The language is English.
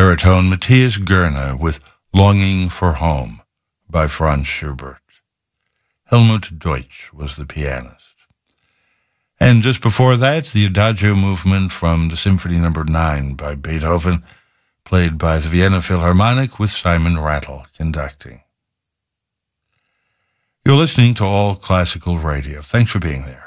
baritone Matthias Goerne with Longing for Home by Franz Schubert. Helmut Deutsch was the pianist. And just before that, the Adagio movement from the Symphony No. 9 by Beethoven, played by the Vienna Philharmonic with Simon Rattle conducting. You're listening to All Classical Radio. Thanks for being there.